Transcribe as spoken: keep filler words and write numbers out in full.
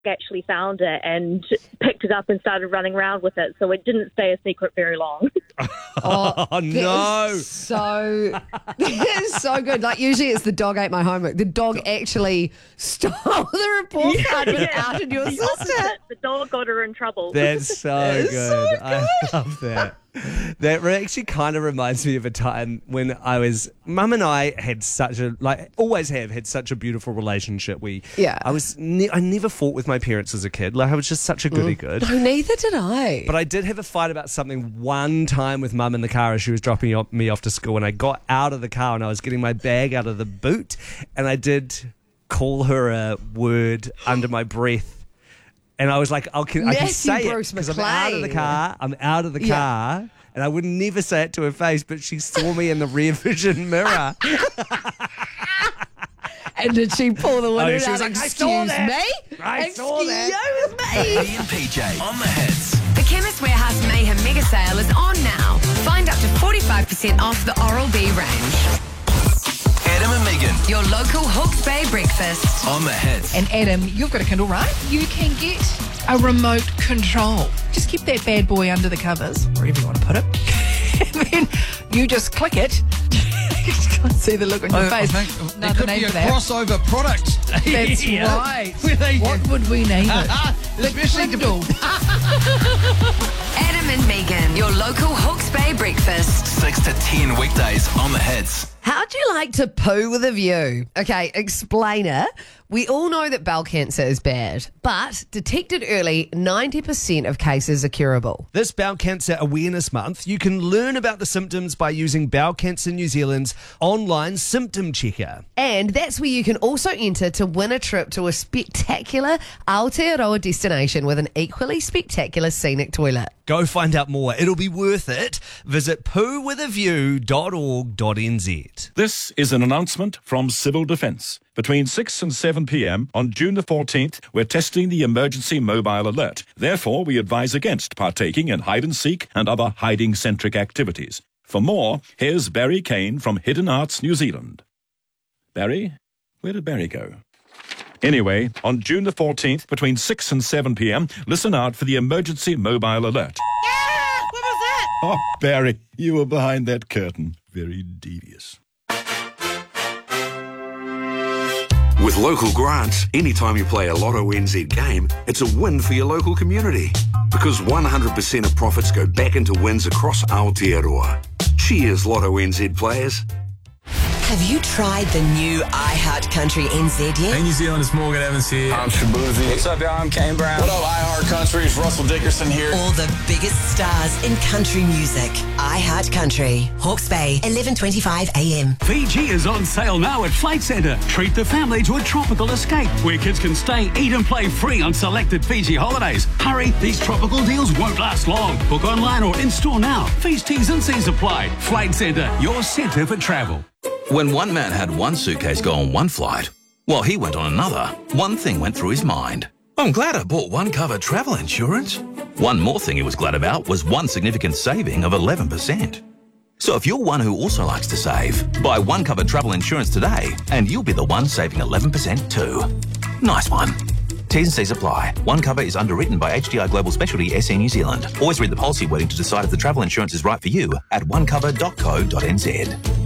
actually found it and picked it up and started running around with it, so it didn't stay a secret very long. Oh, Oh, no. So, that is so good. Like, usually it's the dog ate my homework. The dog actually stole the report card and went out in your The sister. opposite. The dog got her in trouble. That's so That good. is so I love that. That actually kind of reminds me of a time when I was, Mum and I had such a, like, always have had such a beautiful relationship. We, Yeah. I was, ne- I never fought with my parents as a kid. Like, I was just such a goody good. No, neither did I. But I did have a fight about something one time with Mum in the car as she was dropping off- me off to school, and I got out of the car and I was getting my bag out of the boot, and I did call her a word under my breath. And I was like, I'll, can, I can Matthew say Bruce it because I'm out of the McLean. car. I'm out of the Yeah. car. And I would never say it to her face, but she saw me in the rear vision mirror. And did she pull the window Oh, she down? was like, I Excuse saw that. me? I saw that. Excuse me? Ian P J on the hits. The Chemist Warehouse Mayhem Mega Sale is on now. Find up to forty-five percent off the Oral-B range. Adam and Megan Your local Hawke's Bay breakfast. on the hits. And Adam, you've got a Kindle, right? You can get a remote control. Just keep that bad boy under the covers, wherever you want to put it. And then you just click it. You can't see the look on your face. No, it the could name be a for that. crossover product. That's Yeah. right. Where they- What would we name it? Especially Kindle. Adam and Megan, your local Hawke's Bay breakfast. six to ten weekdays on the hits. How'd you like to poo with a view? Okay, explainer. We all know that bowel cancer is bad, but detected early, ninety percent of cases are curable. This Bowel Cancer Awareness Month, you can learn about the symptoms by using Bowel Cancer New Zealand's online symptom checker. And that's where you can also enter to win a trip to a spectacular Aotearoa destination with an equally spectacular scenic toilet. Go find out more. It'll be worth it. Visit poo with a view dot org dot n z. This is an announcement from Civil Defence. Between six and seven p.m. on June the fourteenth, we're testing the emergency mobile alert. Therefore, we advise against partaking in hide-and-seek and other hiding-centric activities. For more, here's Barry Kane from Hidden Arts New Zealand. Barry? Where did Barry go? Anyway, on June the fourteenth, between six and seven p.m, listen out for the emergency mobile alert. Ah, what was that? Oh, Barry, you were behind that curtain. Very devious. With local grants, anytime you play a Lotto N Z game, it's a win for your local community. Because one hundred percent of profits go back into wins across Aotearoa. Cheers, Lotto N Z players. Have you tried the new iHeartCountry N Z yet? Hey New Zealand, it's Morgan Evans here. I'm Shabuzi. What's up, y'all? I'm Kane Brown. What up, iHeartCountry? It's Russell Dickerson here. All the biggest stars in country music. iHeartCountry. Hawke's Bay, eleven twenty-five a m. Fiji is on sale now at Flight Centre. Treat the family to a tropical escape where kids can stay, eat and play free on selected Fiji holidays. Hurry, these tropical deals won't last long. Book online or in-store now. Fees, T's and C's apply. Flight Centre, your centre for travel. When one man had one suitcase go on one flight, while he went on another, one thing went through his mind. I'm glad I bought one cover travel insurance. One more thing he was glad about was one significant saving of eleven percent. So if you're one who also likes to save, buy one cover travel insurance today and you'll be the one saving eleven percent too. Nice one. T's and C's apply. One cover is underwritten by H D I Global Specialty S E New Zealand. Always read the policy wording to decide if the travel insurance is right for you at one cover dot co dot n z.